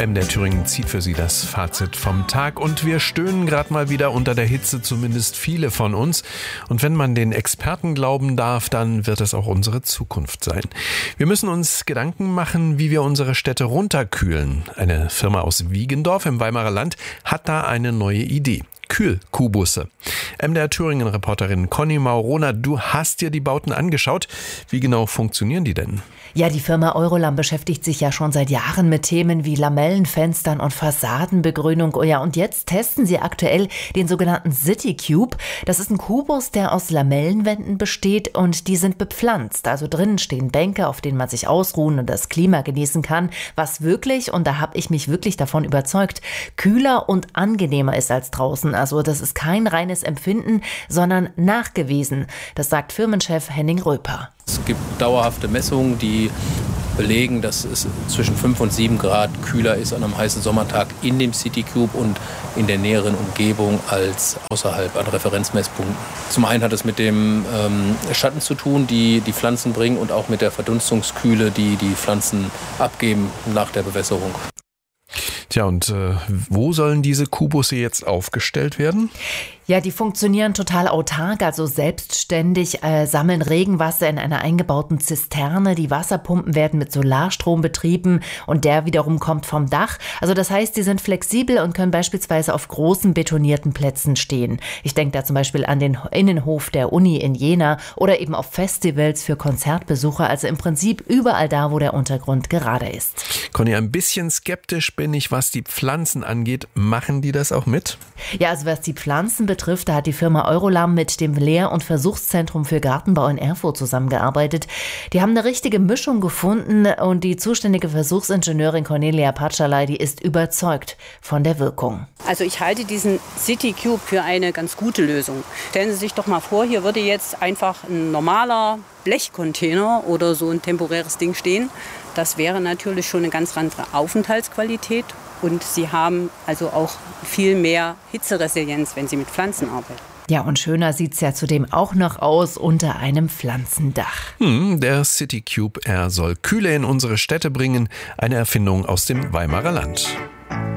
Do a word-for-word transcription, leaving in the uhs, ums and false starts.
M D R Thüringen zieht für Sie das Fazit vom Tag und wir stöhnen gerade mal wieder unter der Hitze, zumindest viele von uns. Und wenn man den Experten glauben darf, dann wird es auch unsere Zukunft sein. Wir müssen uns Gedanken machen, wie wir unsere Städte runterkühlen. Eine Firma aus Wiegendorf im Weimarer Land hat da eine neue Idee. Kühlkubusse. M D R Thüringen-Reporterin Conny Maurona, du hast dir die Bauten angeschaut. Wie genau funktionieren die denn? Ja, die Firma Eurolam beschäftigt sich ja schon seit Jahren mit Themen wie Lamellenfenstern und Fassadenbegrünung. Oh ja, und jetzt testen sie aktuell den sogenannten City Cube. Das ist ein Kubus, der aus Lamellenwänden besteht und die sind bepflanzt. Also drinnen stehen Bänke, auf denen man sich ausruhen und das Klima genießen kann, was wirklich, und da habe ich mich wirklich davon überzeugt, kühler und angenehmer ist als draußen. Also das ist kein reines Empfinden, sondern nachgewiesen. Das sagt Firmenchef Henning Röper. Es gibt dauerhafte Messungen, die belegen, dass es zwischen fünf und sieben Grad kühler ist an einem heißen Sommertag in dem City Cube und in der näheren Umgebung als außerhalb an Referenzmesspunkten. Zum einen hat es mit dem ähm, Schatten zu tun, die die Pflanzen bringen, und auch mit der Verdunstungskühle, die die Pflanzen abgeben nach der Bewässerung. Tja, und äh, wo sollen diese Kubusse jetzt aufgestellt werden? Ja, die funktionieren total autark, also selbstständig, äh, sammeln Regenwasser in einer eingebauten Zisterne. Die Wasserpumpen werden mit Solarstrom betrieben und der wiederum kommt vom Dach. Also das heißt, die sind flexibel und können beispielsweise auf großen betonierten Plätzen stehen. Ich denke da zum Beispiel an den Innenhof der Uni in Jena oder eben auf Festivals für Konzertbesucher. Also im Prinzip überall da, wo der Untergrund gerade ist. Conny, ein bisschen skeptisch bin ich, was die Pflanzen angeht. Machen die das auch mit? Ja, also was die Pflanzen betrifft, da hat die Firma Eurolam mit dem Lehr- und Versuchszentrum für Gartenbau in Erfurt zusammengearbeitet. Die haben eine richtige Mischung gefunden und die zuständige Versuchsingenieurin Cornelia Patschalay, die ist überzeugt von der Wirkung. Also ich halte diesen City Cube für eine ganz gute Lösung. Stellen Sie sich doch mal vor, hier würde jetzt einfach ein normaler Blechcontainer oder so ein temporäres Ding stehen. Das wäre natürlich schon eine ganz andere Aufenthaltsqualität. Und Sie haben also auch viel mehr Hitzeresilienz, wenn Sie mit Pflanzen arbeiten. Ja, und schöner sieht's ja zudem auch noch aus unter einem Pflanzendach. Hm, der City Cube, er soll Kühle in unsere Städte bringen. Eine Erfindung aus dem Weimarer Land.